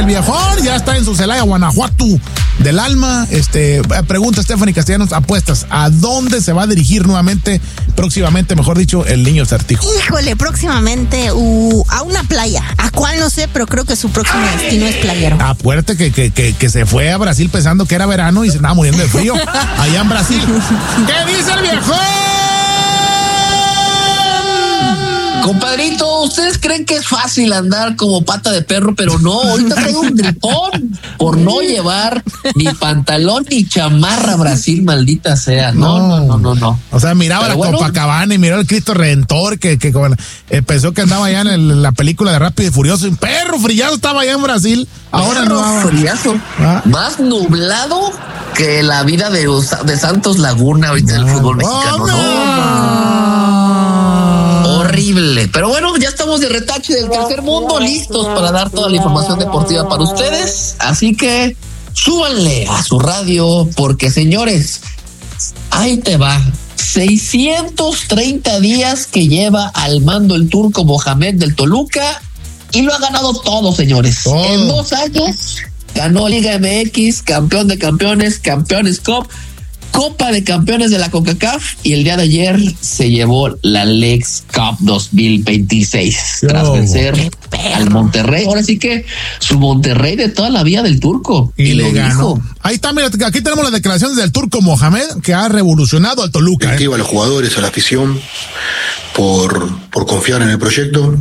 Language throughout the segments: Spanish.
el viejón ya está en su Celaya, Guanajuato del alma. Pregunta Stephanie Castellanos, apuestas, ¿a dónde se va a dirigir próximamente, mejor dicho, el niño Certijo? Híjole, próximamente a una playa. ¿A cuál? No sé, pero creo que su próximo destino es playero. Acuérdate que se fue a Brasil pensando que era verano y se estaba muriendo de frío allá en Brasil. ¿Qué dice el viejón? Compadrito, ¿ustedes creen que es fácil andar como pata de perro? Pero no, ahorita traigo un gripón por no llevar ni pantalón ni chamarra a Brasil, maldita sea. No. O sea, miraba pero la Copacabana y miró el Cristo Redentor que pensó que andaba allá en la película de Rápido y Furioso. Un perro frillazo estaba allá en Brasil. Ahora perro no. Frillazo. Más nublado que la vida de Santos Laguna ahorita en el fútbol mexicano. Horrible. Pero bueno, ya estamos de retache del tercer mundo, listos para dar toda la información deportiva para ustedes. Así que súbanle a su radio, porque señores, ahí te va. 630 días que lleva al mando el turco Mohamed del Toluca y lo ha ganado todo, señores. En 2 años ganó Liga MX, campeón de campeones, Campeones Cup, Copa de Campeones de la CONCACAF, y el día de ayer se llevó la Leagues Cup 2026 tras vencer al Monterrey. Ahora sí que su Monterrey de toda la vida del turco. Y le ganó. Ahí está, mira, aquí tenemos las declaraciones del turco Mohamed, que ha revolucionado al Toluca. A los jugadores, a la afición, por confiar en el proyecto.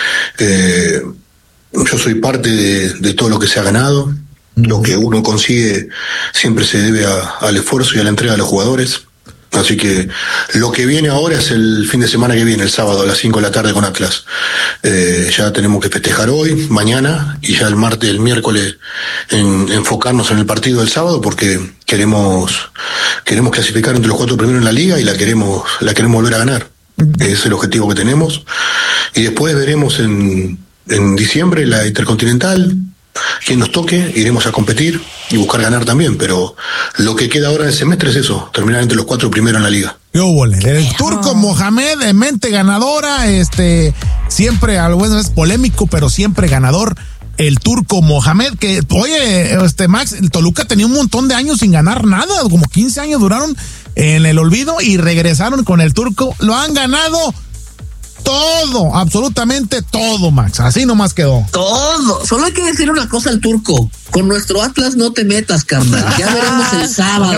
Yo soy parte de todo lo que se ha ganado. Lo que uno consigue siempre se debe al esfuerzo y a la entrega de los jugadores. Así que lo que viene ahora es el fin de semana que viene, el sábado a las 5 de la tarde con Atlas. Ya tenemos que festejar hoy, mañana y ya el martes, el miércoles enfocarnos en el partido del sábado, porque queremos clasificar entre los 4 primeros en la liga y la queremos volver a ganar. Ese es el objetivo que tenemos. Y después veremos en diciembre la Intercontinental. Quien nos toque, iremos a competir y buscar ganar también, pero lo que queda ahora del semestre es eso, terminar entre los 4 primeros en la liga. El turco Mohamed, de mente ganadora, siempre, bueno, es polémico, pero siempre ganador. El turco Mohamed, que, oye, Max, el Toluca tenía un montón de años sin ganar nada, como 15 años duraron en el olvido y regresaron con el turco, lo han ganado todo, absolutamente todo, Max. Así nomás quedó. Todo. Solo hay que decir una cosa al turco. Con nuestro Atlas no te metas, carnal. Ya veremos el sábado.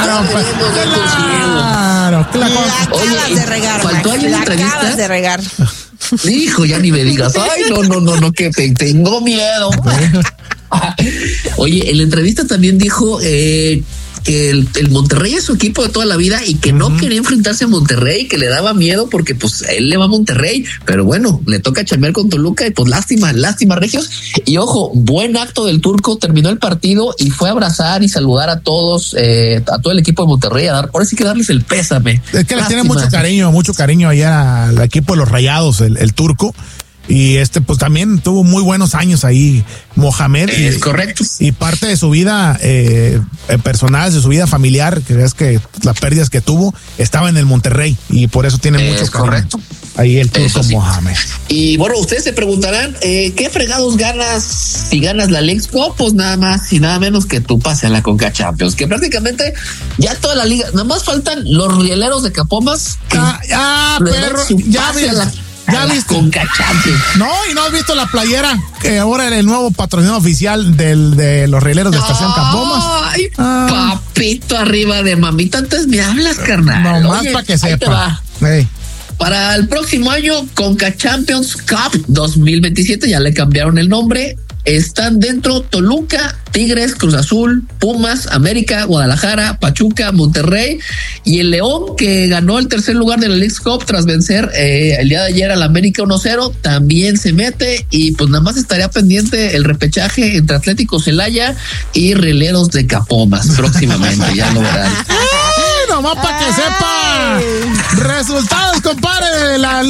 Claro. Acabas de regar, faltó Max. ahí una entrevista. Acabas de regar. Hijo, ya ni me digas. Ay, no, que tengo miedo. Oye, en la entrevista también dijo que el Monterrey es su equipo de toda la vida y que no quería enfrentarse a Monterrey, que le daba miedo porque pues él le va a Monterrey, pero bueno, le toca chambear con Toluca y pues lástima Regios. Y ojo, buen acto del turco, terminó el partido y fue a abrazar y saludar a todos, a todo el equipo de Monterrey, ahora sí que darles el pésame. Es que le tiene mucho cariño allá al equipo de los Rayados, el turco. Y pues también tuvo muy buenos años ahí, Mohamed. Es correcto. Y parte de su vida personal, de su vida familiar, que es que las pérdidas que tuvo, estaba en el Monterrey. Y por eso tiene mucho cariño. Correcto. Ahí el turco Mohamed. Y bueno, ustedes se preguntarán, ¿qué fregados ganas si ganas la Leagues Cup? Pues nada más y nada menos que tu pase a la Conca Champions, que prácticamente ya toda la liga, nada más faltan los rieleros de Capomas. Perro, ya viste. No, y no has visto la playera, que ahora era el nuevo patrocinador oficial de los rieleros de Estación Capomas. Ay, papito arriba de mamita, antes me hablas, carnal. No más para que sepa. Para el próximo año, Conca Champions Cup 2027, ya le cambiaron el nombre. Están dentro Toluca, Tigres, Cruz Azul, Pumas, América, Guadalajara, Pachuca, Monterrey y el León, que ganó el tercer lugar de la Leagues Cup tras vencer el día de ayer al América 1-0, también se mete. Y pues nada más estaría pendiente el repechaje entre Atlético Celaya y Rieleros de Capomas próximamente, ya lo verán. Nomás para que sepa. Resultados, compadre, de la Liga MX.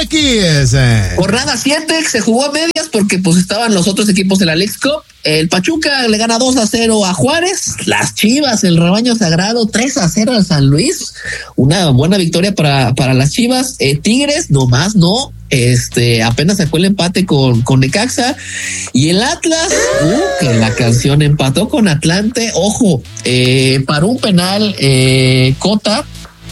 MX. Jornada 7 se jugó a medias porque pues estaban los otros equipos de la Leagues Cup. El Pachuca le gana 2-0 a Juárez. Las Chivas, el rebaño sagrado, 3-0 al San Luis. Una buena victoria para las Chivas. Tigres, nomás no. Apenas sacó el empate con Necaxa. Y el Atlas, que la canción empató con Atlante. Ojo, paró un penal, Cota.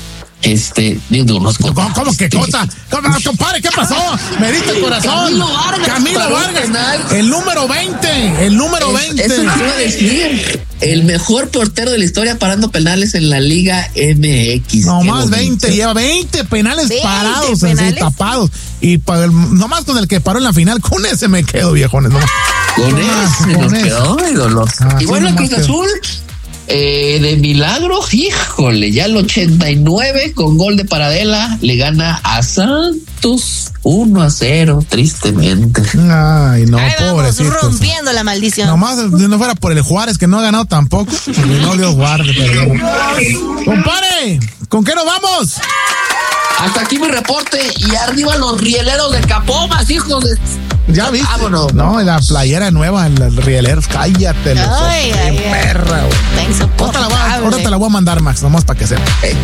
¿Cómo que Cota? Compadre, ¿qué pasó? Me diste el corazón. Camilo Vargas, el número 20. El número 20. Eso lo iba a decir. El mejor portero de la historia parando penales en la Liga MX. No más 20, lleva 20 penales parados, penales tapados. Y nomás con el que paró en la final, con ese me quedo, viejones. Con ese nos quedó, ídolos. Y bueno, Cruz Azul. De milagro, híjole, ya el 89 con gol de Paradela le gana a Santos 1-0, tristemente. Ay, no, pobrecito. Rompiendo la maldición. Nomás no fuera por el Juárez, que no ha ganado tampoco. No Dios guarde, perdón. Compadre, ¿con qué nos vamos? Hasta aquí mi reporte y arriba los rieleros de Capomas, hijos de... ¿Ya viste? Vámonos. No, la playera nueva, el rieleros, cállate. Ay, perra, güey. Ahora te la voy a mandar, Max, nomás para que sepa.